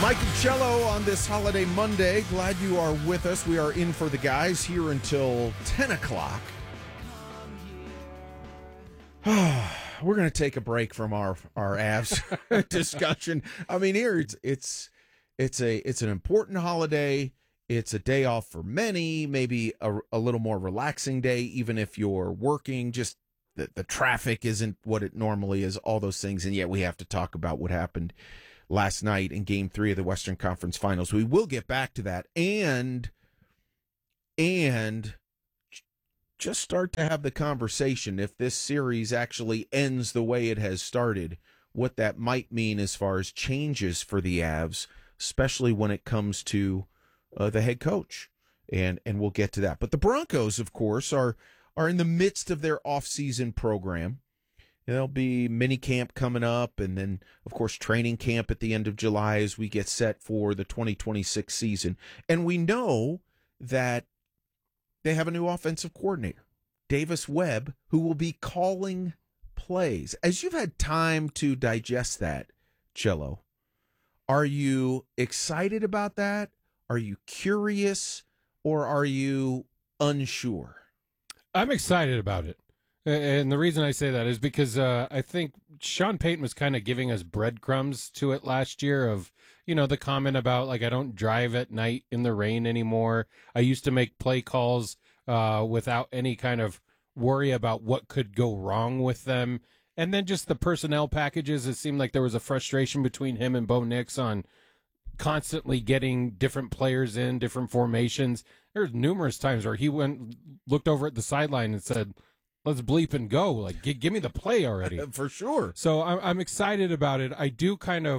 Mike and Cello on this holiday Monday. Glad you are with us. We are in for the guys here until 10 o'clock. We're going to take a break from our Avs discussion. I mean, here it's an important holiday. It's a day off for many, maybe a little more relaxing day, even if you're working. Just the traffic isn't what it normally is, all those things. And yet we have to talk about what happened last night in Game 3 of the Western Conference Finals. We will get back to that and just start to have the conversation if this series actually ends the way it has started, what that might mean as far as changes for the Avs, especially when it comes to the head coach. And we'll get to that. But the Broncos, of course, are in the midst of their off-season program. There'll be mini camp coming up, and then, of course, training camp at the end of July as we get set for the 2026 season. And we know that they have a new offensive coordinator, Davis Webb, who will be calling plays. As you've had time to digest that, Cello, are you excited about that? Are you curious, or are you unsure? I'm excited about it. And the reason I say that is because I think Sean Payton was kind of giving us breadcrumbs to it last year of, the comment about, like, I don't drive at night in the rain anymore. I used to make play calls without any kind of worry about what could go wrong with them. And then just the personnel packages, it seemed like there was a frustration between him and Bo Nix on constantly getting different players in, different formations. There's numerous times where he looked over at the sideline and said, let's bleep and go. Like, give me the play already. For sure. So I'm excited about it. I do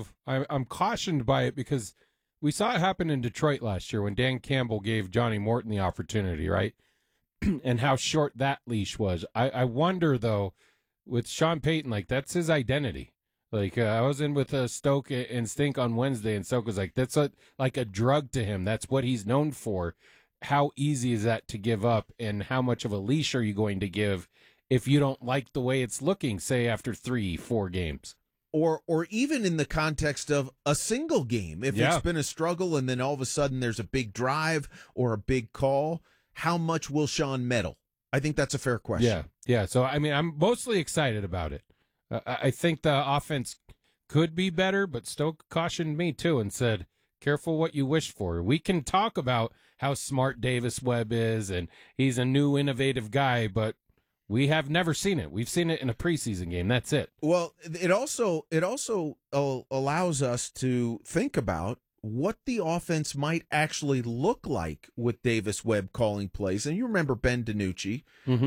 I'm cautioned by it because we saw it happen in Detroit last year when Dan Campbell gave Johnny Morton the opportunity, right? And how short that leash was. I wonder, though, with Sean Payton, like, that's his identity. Like, I was in with Stoke and Stink on Wednesday, and Stoke was like, that's like a drug to him. That's what he's known for. How easy is that to give up, and how much of a leash are you going to give if you don't like the way it's looking, say, after 3-4 games? Or even in the context of a single game. If it's been a struggle and then all of a sudden there's a big drive or a big call, how much will Sean meddle? I think that's a fair question. Yeah. So, I mean, I'm mostly excited about it. I think the offense could be better, but Stoke cautioned me, too, and said, careful what you wish for. We can talk about how smart Davis Webb is, and he's a new, innovative guy, but we have never seen it. We've seen it in a preseason game. That's it. Well, it also allows us to think about what the offense might actually look like with Davis Webb calling plays. And you remember Ben DiNucci,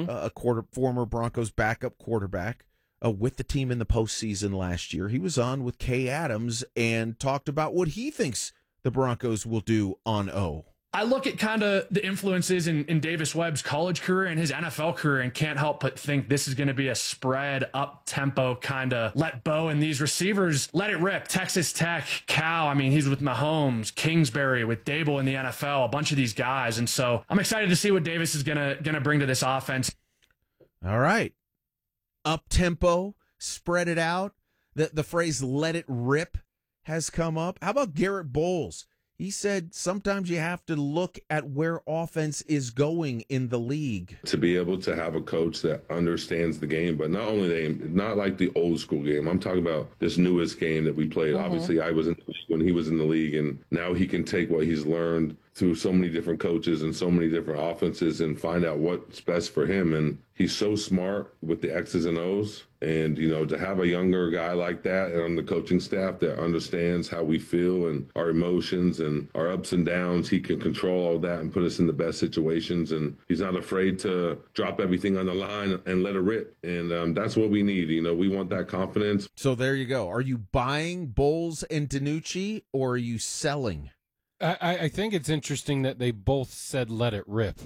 former Broncos backup quarterback, with the team in the postseason last year. He was on with Kay Adams and talked about what he thinks the Broncos will do on O. I look at kind of the influences in Davis Webb's college career and his NFL career and can't help but think this is going to be a spread up-tempo kind of let Bo and these receivers let it rip. Texas Tech, Cal, I mean, he's with Mahomes, Kingsbury, with Dable in the NFL, a bunch of these guys. And so I'm excited to see what Davis is going to bring to this offense. All right. Up-tempo, spread it out. The phrase let it rip has come up. How about Garrett Bowles? He said sometimes you have to look at where offense is going in the league. To be able to have a coach that understands the game, but not like the old school game. I'm talking about this newest game that we played. Obviously, I was in the league when he was in the league, and now he can take what he's learned through so many different coaches and so many different offenses and find out what's best for him. And he's so smart with the X's and O's. And, to have a younger guy like that on the coaching staff that understands how we feel and our emotions and our ups and downs, he can control all that and put us in the best situations. And he's not afraid to drop everything on the line and let it rip. And that's what we need. We want that confidence. So there you go. Are you buying Bowles and DiNucci, or are you selling? I think it's interesting that they both said let it rip.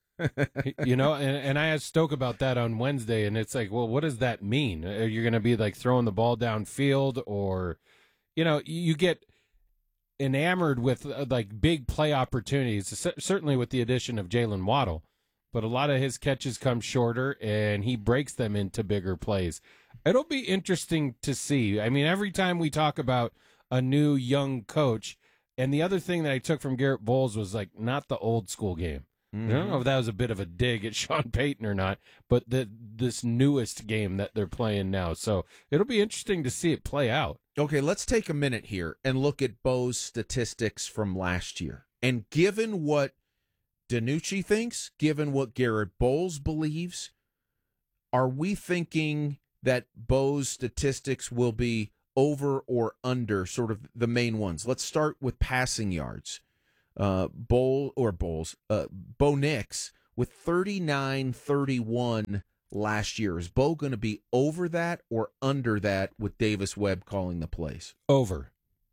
And I asked Stoke about that on Wednesday, and it's like, well, what does that mean? Are you going to be like throwing the ball downfield, or, you get enamored with like big play opportunities, certainly with the addition of Jalen Waddle, but a lot of his catches come shorter and he breaks them into bigger plays. It'll be interesting to see. I mean, every time we talk about a new young coach, And the other thing that I took from Garrett Bowles was like not the old school game. I don't know if that was a bit of a dig at Sean Payton or not, but this newest game that they're playing now. So it'll be interesting to see it play out. Okay, let's take a minute here and look at Bo's statistics from last year. And given what Danucci thinks, given what Garrett Bowles believes, are we thinking that Bo's statistics will be over or under sort of the main ones? Let's start with passing yards. Bo Nix with 39-31 last year. Is Bo going to be over that or under that with Davis Webb calling the plays? Over.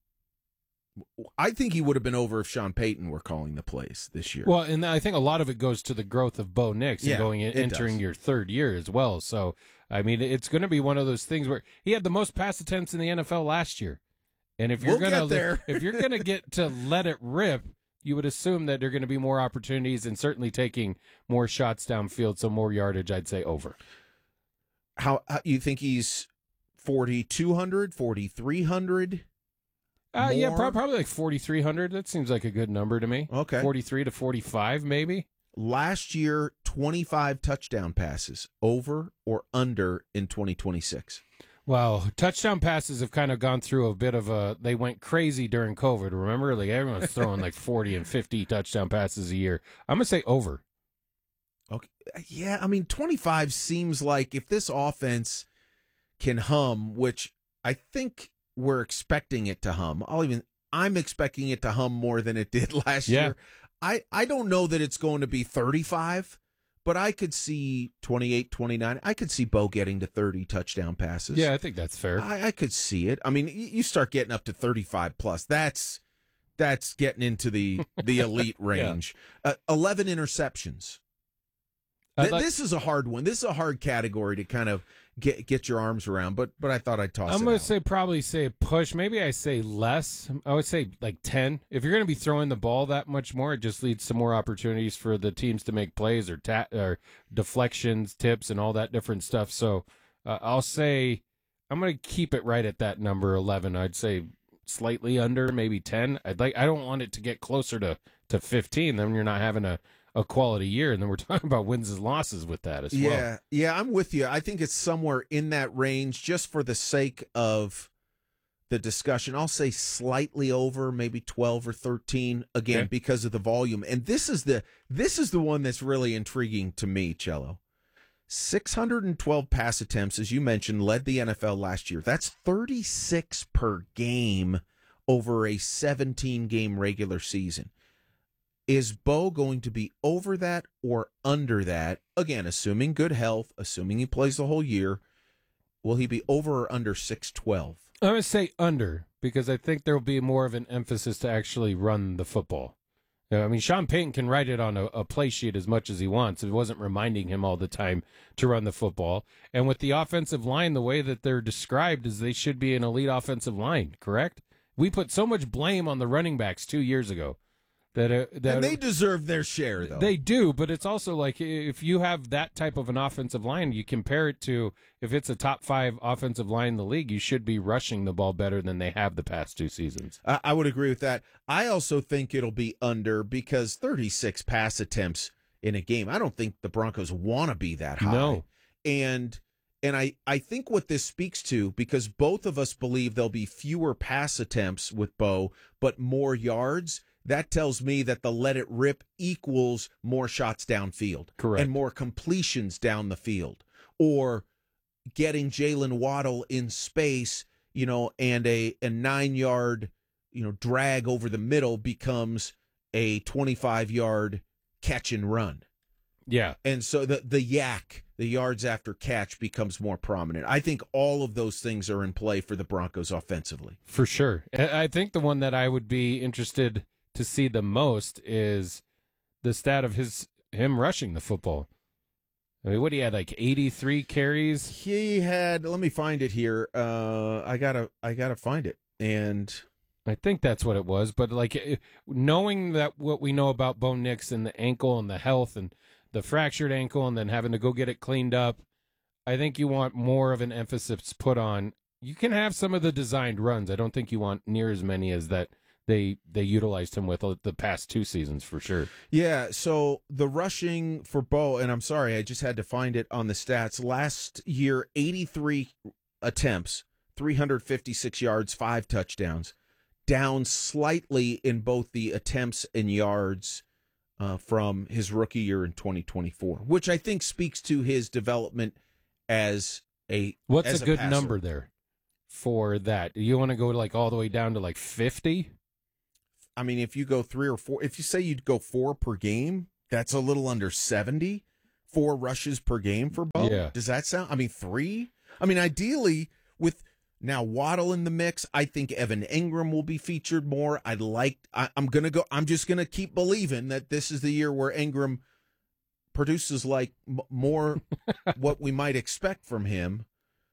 I think he would have been over if Sean Payton were calling the plays this year. Well, and I think a lot of it goes to the growth of Bo Nix and entering your third year as well. So, I mean, it's going to be one of those things where he had the most pass attempts in the NFL last year. And if you're if you're going to get to let it rip, you would assume that there are going to be more opportunities and certainly taking more shots downfield, so more yardage. I'd say over. How you think he's 4,200, 4,300? Yeah, probably like 4,300. That seems like a good number to me. Okay. 43 to 45, maybe. Last year, 25 touchdown passes, over or under in 2026? Well, touchdown passes have kind of gone through a bit of a, they went crazy during COVID. Remember, like everyone's throwing like 40 and 50 touchdown passes a year. I'm going to say over. Okay. Yeah, I mean, 25 seems like if this offense can hum, which I think we're expecting it to hum. I'm expecting it to hum more than it did last year. I don't know that it's going to be 35, but I could see 28, 29. I could see Bo getting to 30 touchdown passes. Yeah, I think that's fair. I could see it. I mean, you start getting up to 35 plus. That's getting into the elite range. 11 interceptions. This is a hard one. This is a hard category to kind of get your arms around, but I thought I'd toss it I'm going out. to probably say push. Maybe I say less. I would say like 10. If you're going to be throwing the ball that much more, it just leads to more opportunities for the teams to make plays or deflections, tips, and all that different stuff. So I'll say I'm going to keep it right at that number 11. I'd say slightly under, maybe 10. I don't want it to get closer to 15. Then you're not having a quality year, and then we're talking about wins and losses with that as well. Yeah, I'm with you. I think it's somewhere in that range just for the sake of the discussion. I'll say slightly over, maybe 12 or 13 again because of the volume. And this is the one that's really intriguing to me, Cello. 612 pass attempts, as you mentioned, led the NFL last year. That's 36 per game over a 17-game regular season. Is Bo going to be over that or under that? Again, assuming good health, assuming he plays the whole year, will he be over or under 612? I'm going to say under because I think there will be more of an emphasis to actually run the football. I mean, Sean Payton can write it on a play sheet as much as he wants. It wasn't reminding him all the time to run the football. And with the offensive line, the way that they're described is they should be an elite offensive line, correct? We put so much blame on the running backs 2 years ago. And they deserve their share, though. They do, but it's also like if you have that type of an offensive line, you compare it to if it's a top 5 offensive line in the league, you should be rushing the ball better than they have the past 2 seasons. I would agree with that. I also think it'll be under because 36 pass attempts in a game. I don't think the Broncos want to be that high. No. And I think what this speaks to, because both of us believe there'll be fewer pass attempts with Bo, but more yards, that tells me that the let it rip equals more shots downfield. Correct. And more completions down the field. Or getting Jalen Waddle in space, and a 9-yard, drag over the middle becomes a 25-yard catch and run. Yeah. And so the yards after catch becomes more prominent. I think all of those things are in play for the Broncos offensively. For sure. I think the one that I would be interested to see the most is the stat of him rushing the football. I mean, what he had, like 83 carries? He had, let me find it here. I gotta find it. And I think that's what it was. But like knowing that what we know about Bo Nix and the ankle and the health and the fractured ankle and then having to go get it cleaned up, I think you want more of an emphasis put on. You can have some of the designed runs. I don't think you want near as many as that they utilized him with the past 2 seasons for sure. Yeah, so the rushing for Bo, and I'm sorry, I just had to find it on the stats. Last year, 83 attempts, 356 yards, 5 touchdowns, down slightly in both the attempts and yards from his rookie year in 2024, which I think speaks to his development as a What's a good passer. number there for that? You want to go like all the way down to like 50? I mean, if you go 3 or 4, if you say you'd go 4 per game, that's a little under 70. 4 rushes per game for Bo. Yeah. Does that sound? I mean, 3. I mean, ideally, with now Waddle in the mix, I think Evan Ingram will be featured more. I'm just gonna keep believing that this is the year where Ingram produces like more what we might expect from him.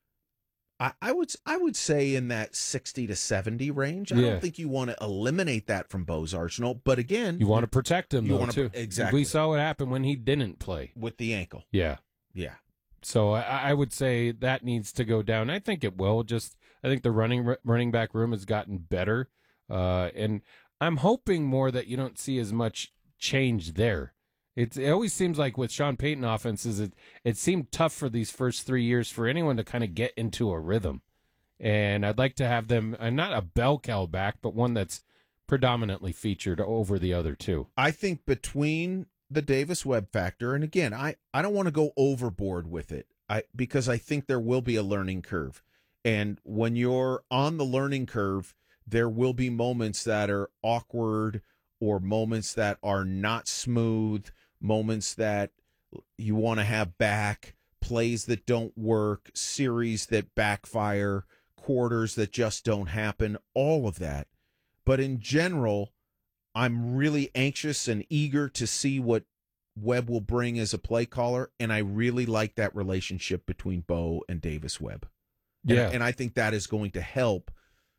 I would say in that 60 to 70 range. I don't think you want to eliminate that from Bo's arsenal, but again, You want to protect him, though, too. Exactly. We saw what happened when he didn't play. With the ankle. Yeah. Yeah. So I would say that needs to go down. I think it will. I think the running back room has gotten better, and I'm hoping more that you don't see as much change there. It always seems like with Sean Payton offenses, it seemed tough for these first 3 years for anyone to kind of get into a rhythm. And I'd like to have them, not a bell cow back, but one that's predominantly featured over the other two. I think between the Davis Webb factor, and again, I don't want to go overboard with it, because I think there will be a learning curve. And when you're on the learning curve, there will be moments that are awkward or moments that are not smooth, moments that you want to have back, plays that don't work, series that backfire, quarters that just don't happen, all of that. But in general, I'm really anxious and eager to see what Webb will bring as a play caller, and I really like that relationship between Bo and Davis Webb. Yeah. And I think that is going to help.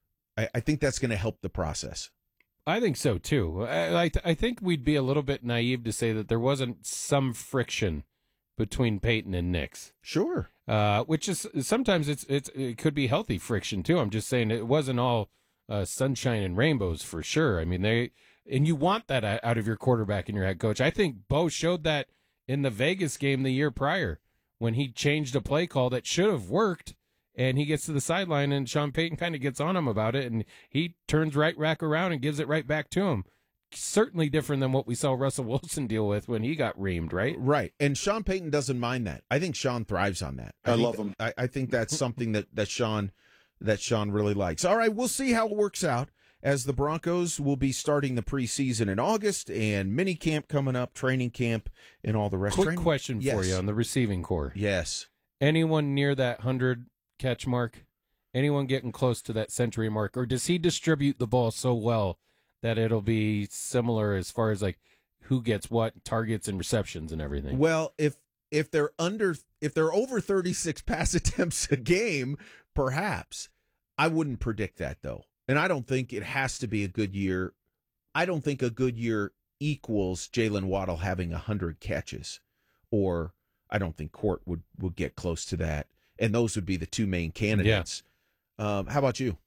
I think that's going to help the process. I think so, too. I think we'd be a little bit naive to say that there wasn't some friction between Peyton and Nix. Sure. Which is sometimes it could be healthy friction, too. I'm just saying it wasn't all sunshine and rainbows for sure. I mean, and you want that out of your quarterback and your head coach. I think Bo showed that in the Vegas game the year prior when he changed a play call that should have worked. And he gets to the sideline, and Sean Payton kind of gets on him about it, and he turns right back around and gives it right back to him. Certainly different than what we saw Russell Wilson deal with when he got reamed, right? Right. And Sean Payton doesn't mind that. I think Sean thrives on that. I love him. I think that's something that Sean really likes. All right, we'll see how it works out as the Broncos will be starting the preseason in August and mini camp coming up, training camp, and all the rest. Quick question for you on the receiving core. Yes. Anyone near that 100 catch mark? Anyone getting close to that century mark? Or does he distribute the ball so well that it'll be similar as far as like who gets what targets and receptions and everything? Well, if they're over 36 pass attempts a game, perhaps. I wouldn't predict that though. And I don't think it has to be a good year. I don't think a good year equals Jalen Waddle having 100 catches, or I don't think Court would get close to that. And those would be the two main candidates. Yeah. How about you?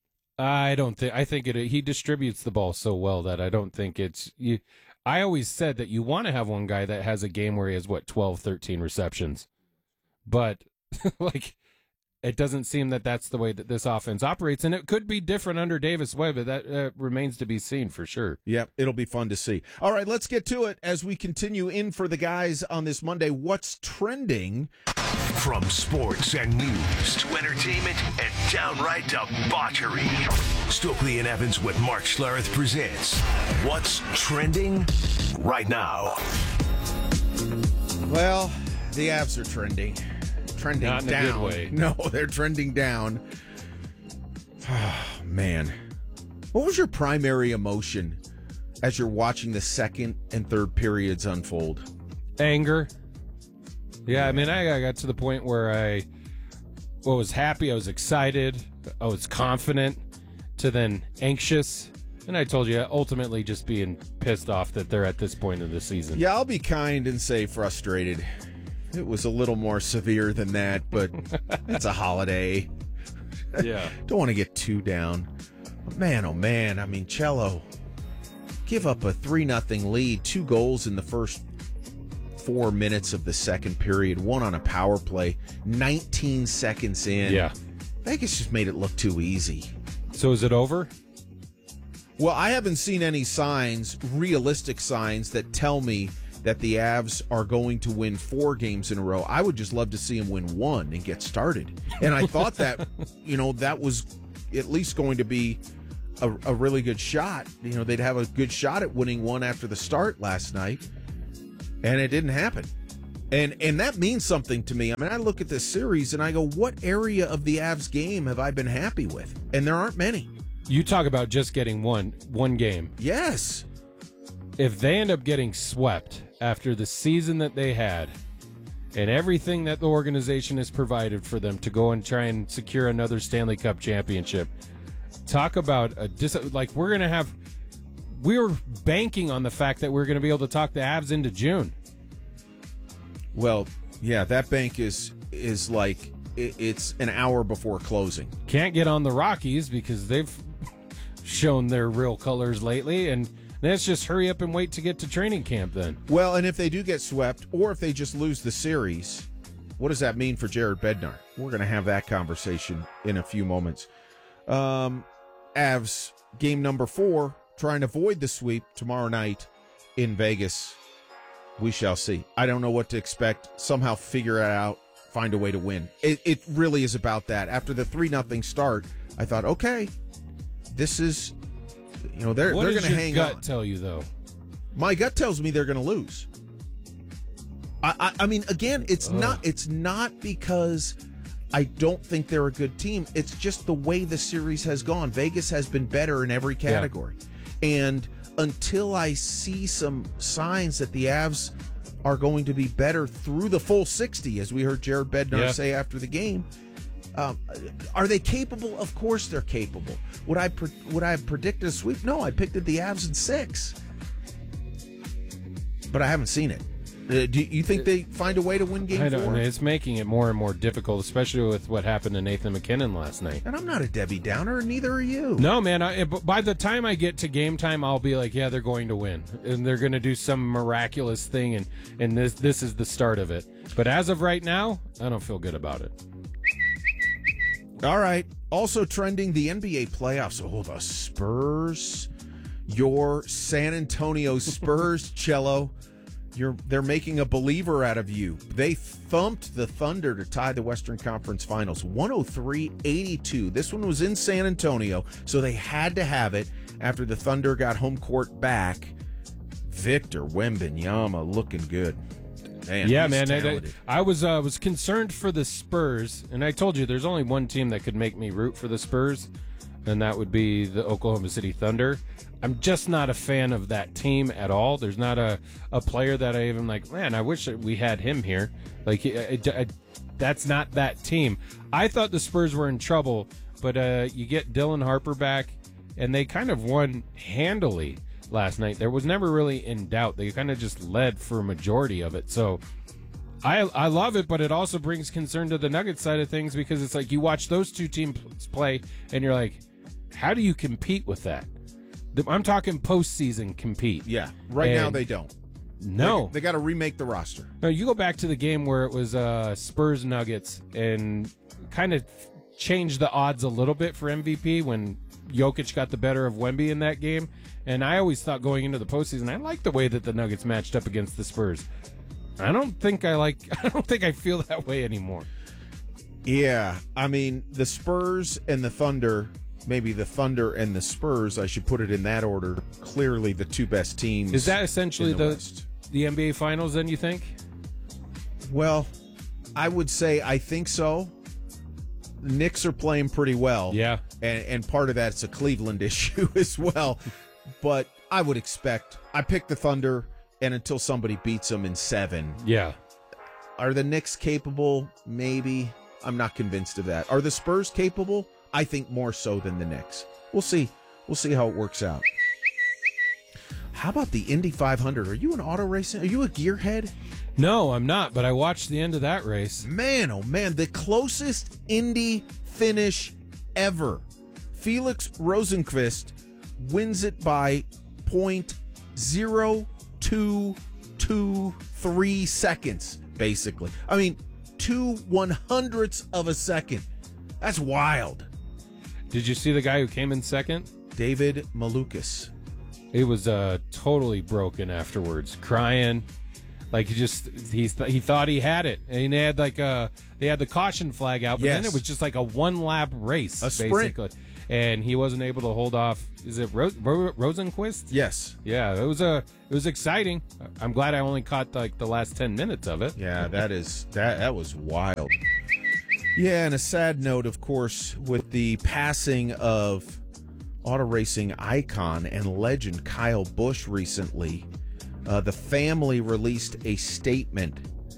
I think he distributes the ball so well that I don't think it's you. I always said that you want to have one guy that has a game where he has 12, 13 receptions, but like it doesn't seem that that's the way that this offense operates, and it could be different under Davis Webb, but that remains to be seen for sure. Yep, it'll be fun to see. All right, let's get to it as we continue in for the guys on this Monday. What's trending? From sports and news to entertainment and downright debauchery, Stokely and Evans with Mark Schlereth presents What's Trending Right Now. Well, the Avs are trending Not in down. a good way. No, they're trending down. Oh, man. What was your primary emotion as you're watching the second and third periods unfold? Anger. Yeah, I mean, I got to the point where I was happy, I was excited, I was confident, to then anxious, and I told you, ultimately just being pissed off that they're at this point of the season. Yeah, I'll be kind and say frustrated. It was a little more severe than that, but it's a holiday. Yeah. Don't want to get too down. Man, oh man, I mean, Cello, give up a 3-0 lead, 2 goals in the first 4 minutes of the second period, 1 on a power play, 19 seconds in. Yeah. Vegas just made it look too easy. So is it over? Well, I haven't seen any signs, realistic signs, that tell me that the Avs are going to win 4 games in a row. I would just love to see them win 1 and get started. And I thought that, that was at least going to be a really good shot. They'd have a good shot at winning 1 after the start last night, and it didn't happen. And that means something to me. I mean, I look at this series and I go, what area of the Avs game have I been happy with? And there aren't many. You talk about just getting one game. Yes. If they end up getting swept after the season that they had and everything that the organization has provided for them to go and try and secure another Stanley Cup championship, talk about we're banking on the fact that we're going to be able to talk the Avs into June. Well, yeah, that bank is like it's an hour before closing. Can't get on the Rockies because they've shown their real colors lately, and let's just hurry up and wait to get to training camp then. Well, and if they do get swept, or if they just lose the series, what does that mean for Jared Bednar? We're going to have that conversation in a few moments. Avs, game number 4, trying to avoid the sweep tomorrow night in Vegas. We shall see. I don't know what to expect. Somehow figure it out, find a way to win. It really is about that. After the 3-0 start, I thought, okay, this is, they're going to hang on. What does your gut tell you, though? My gut tells me they're going to lose. I mean, again, it's not because I don't think they're a good team. It's just the way the series has gone. Vegas has been better in every category. Yeah. And until I see some signs that the Avs are going to be better through the full 60, as we heard Jared Bednar say after the game, are they capable? Of course they're capable. Would I have predicted a sweep? No, I picked the Avs in 6. But I haven't seen it. Do you think they find a way to win game 4? I don't know. It's making it more and more difficult, especially with what happened to Nathan McKinnon last night. And I'm not a Debbie Downer, and neither are you. No, man. By the time I get to game time, I'll be like, yeah, they're going to win. And they're going to do some miraculous thing, and this is the start of it. But as of right now, I don't feel good about it. All right. Also trending, the NBA playoffs. Oh, the Spurs. Your San Antonio Spurs, Cello. They're making a believer out of you. They thumped the Thunder to tie the Western Conference Finals, 103-82. This one was in San Antonio, so they had to have it after the Thunder got home court back. Victor Wembanyama looking good. Man, yeah, man. I was concerned for the Spurs, and I told you there's only one team that could make me root for the Spurs, and that would be the Oklahoma City Thunder. I'm just not a fan of that team at all. There's not a player that I even like, man, I wish we had him here. Like, that's not that team. I thought the Spurs were in trouble, but you get Dylan Harper back, and they kind of won handily last night. There was never really in doubt. They kind of just led for a majority of it. So I love it, but it also brings concern to the Nuggets side of things because it's like you watch those two teams play, and you're like, how do you compete with that? I'm talking postseason compete. Yeah, right now they don't. No. They got to remake the roster. No, you go back to the game where it was Spurs Nuggets and kind of changed the odds a little bit for MVP when Jokic got the better of Wemby in that game. And I always thought going into the postseason, I liked the way that the Nuggets matched up against the Spurs. I don't think I feel that way anymore. Yeah, I mean, the Spurs and the Thunder, maybe the Thunder and the Spurs, I should put it in that order, clearly the two best teams. Is that essentially the West. The NBA Finals then, you think? Well, I would say I think so. The Knicks are playing pretty well. Yeah. And part of that's a Cleveland issue as well. But I would expect, I picked the Thunder, and until somebody beats them in 7. Yeah. Are the Knicks capable? Maybe. I'm not convinced of that. Are the Spurs capable? I think more so than the Knicks. We'll see. We'll see how it works out. How about the Indy 500? Are you an auto racing? Are you a gearhead? No, I'm not, but I watched the end of that race. Man, oh man, the closest Indy finish ever. Felix Rosenqvist wins it by 0.0223 seconds, basically. I mean, 2/100ths of a second. That's wild. Did you see the guy who came in second? David Malukas. He was totally broken afterwards, crying. Like he thought he had it, and they had the caution flag out, but then it was just like a one lap race, sprint. basically, and he wasn't able to hold off. Is it Rosenqvist? Yes. Yeah, it was exciting. I'm glad I only caught like the last 10 minutes of it. Yeah, that was wild. Yeah, and a sad note, of course, with the passing of auto racing icon and legend Kyle Busch recently. The family released a statement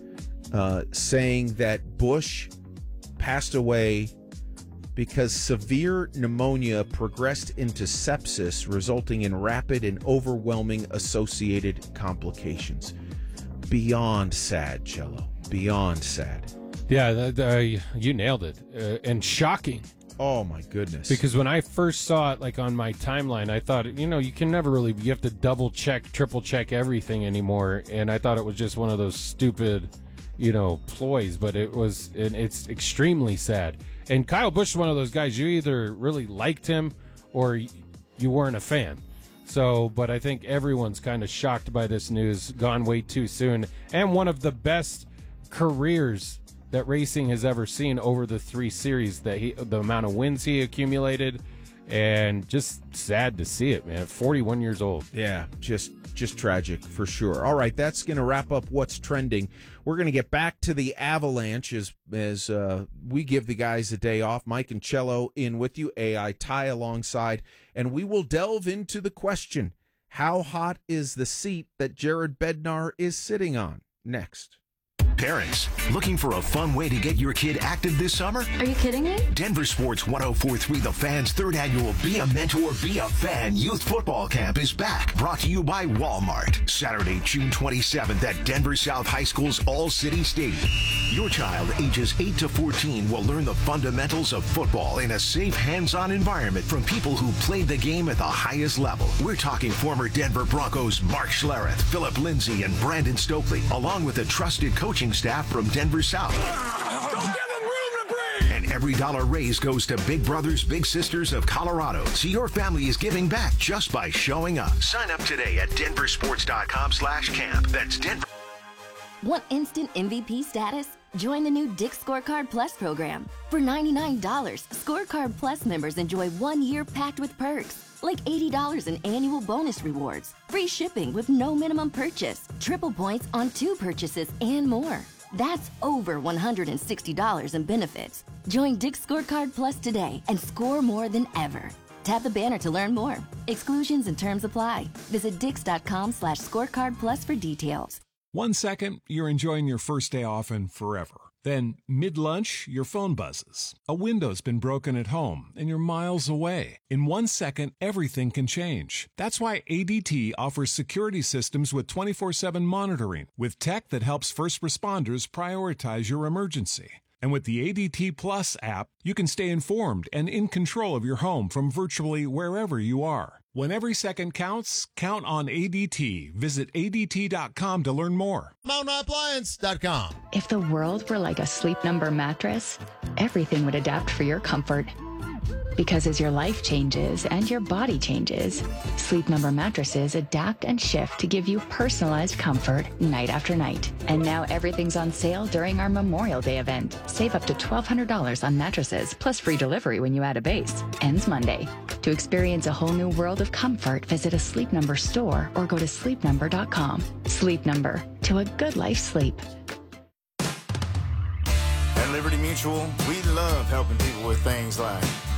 saying that Busch passed away because severe pneumonia progressed into sepsis, resulting in rapid and overwhelming associated complications. Beyond sad, Cello. Beyond sad. Yeah, you nailed it. And shocking. Oh, my goodness. Because when I first saw it, like on my timeline, I thought, you can never really, you have to double check, triple check everything anymore. And I thought it was just one of those stupid, ploys, but it's extremely sad. And Kyle Busch is one of those guys, you either really liked him or you weren't a fan. So, but I think everyone's kind of shocked by this news, gone way too soon. And one of the best careers that racing has ever seen over the 3 series, the amount of wins he accumulated, and just sad to see it, man. 41 years old. Yeah, just tragic for sure. All right, that's going to wrap up what's trending. We're going to get back to the Avalanche as we give the guys a day off. Mike and Cello in with you, AI Ty alongside, and we will delve into the question, how hot is the seat that Jared Bednar is sitting on? Next. Parents, looking for a fun way to get your kid active this summer? Are you kidding me? Denver Sports 104.3 The Fan's 3rd annual Be a Mentor, Be a Fan Youth Football Camp is back. Brought to you by Walmart. Saturday, June 27th at Denver South High School's All-City Stadium. Your child, ages 8 to 14, will learn the fundamentals of football in a safe, hands-on environment from people who played the game at the highest level. We're talking former Denver Broncos Mark Schlereth, Philip Lindsay, and Brandon Stokely, along with a trusted coaching staff from Denver South. Don't give them room to breathe! And every dollar raised goes to Big Brothers Big Sisters of Colorado. So your family is giving back just by showing up. Sign up today at denversports.com/camp. That's Denver. Want instant MVP status? Join the new Dick's Scorecard Plus program. For $99, Scorecard Plus members enjoy 1 year packed with perks, like $80 in annual bonus rewards, free shipping with no minimum purchase, triple points on 2 purchases, and more. That's over $160 in benefits. Join Dick's Scorecard Plus today and score more than ever. Tap the banner to learn more. Exclusions and terms apply. Visit dix.com/scorecard plus for details. 1 second, you're enjoying your first day off and forever. Then, mid-lunch, your phone buzzes. A window's been broken at home, and you're miles away. In 1 second, everything can change. That's why ADT offers security systems with 24/7 monitoring, with tech that helps first responders prioritize your emergency. And with the ADT Plus app, you can stay informed and in control of your home from virtually wherever you are. When every second counts, count on ADT. Visit ADT.com to learn more. MountainAppliance.com. If the world were like a Sleep Number mattress, everything would adapt for your comfort. Because as your life changes and your body changes, Sleep Number mattresses adapt and shift to give you personalized comfort night after night. And now everything's on sale during our Memorial Day event. Save up to $1,200 on mattresses, plus free delivery when you add a base. Ends Monday. To experience a whole new world of comfort, visit a Sleep Number store or go to sleepnumber.com. Sleep Number. To a good life sleep. At Liberty Mutual, we love helping people with things like